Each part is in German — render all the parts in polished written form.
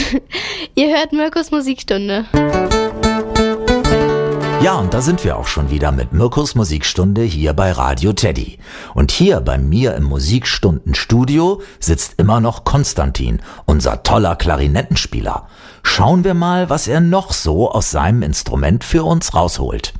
Ihr hört Mirkus Musikstunde. Ja, und da sind wir auch schon wieder mit Mirkus Musikstunde hier bei Radio Teddy. Und hier bei mir im Musikstundenstudio sitzt immer noch Konstantin, unser toller Klarinettenspieler. Schauen wir mal, was er noch so aus seinem Instrument für uns rausholt.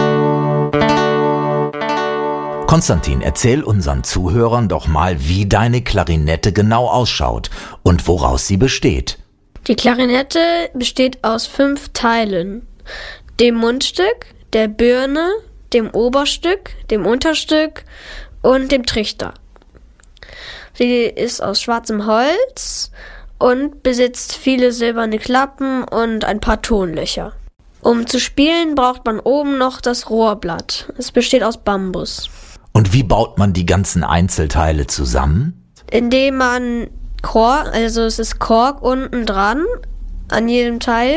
Konstantin, erzähl unseren Zuhörern doch mal, wie deine Klarinette genau ausschaut und woraus sie besteht. Die Klarinette besteht aus 5 Teilen. Dem Mundstück, der Birne, dem Oberstück, dem Unterstück und dem Trichter. Sie ist aus schwarzem Holz und besitzt viele silberne Klappen und ein paar Tonlöcher. Um zu spielen, braucht man oben noch das Rohrblatt. Es besteht aus Bambus. Und wie baut man die ganzen Einzelteile zusammen? Indem man Kork, also es ist Kork unten dran an jedem Teil.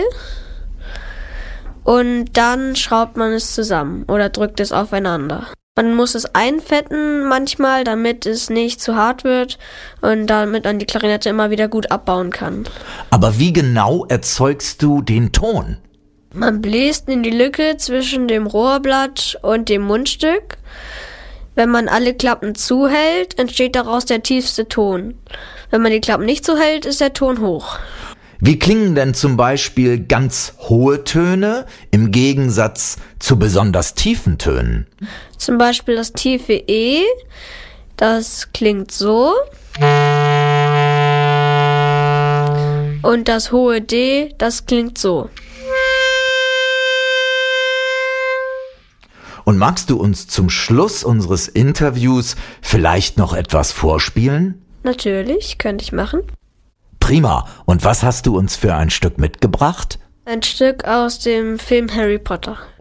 Und dann schraubt man es zusammen oder drückt es aufeinander. Man muss es einfetten manchmal, damit es nicht zu hart wird und damit man die Klarinette immer wieder gut abbauen kann. Aber wie genau erzeugst du den Ton? Man bläst in die Lücke zwischen dem Rohrblatt und dem Mundstück. Wenn man alle Klappen zuhält, entsteht daraus der tiefste Ton. Wenn man die Klappen nicht zuhält, ist der Ton hoch. Wie klingen denn zum Beispiel ganz hohe Töne im Gegensatz zu besonders tiefen Tönen? Zum Beispiel das tiefe E, das klingt so. Und das hohe D, das klingt so. Und magst du uns zum Schluss unseres Interviews vielleicht noch etwas vorspielen? Natürlich, könnte ich machen. Prima. Und was hast du uns für ein Stück mitgebracht? Ein Stück aus dem Film Harry Potter.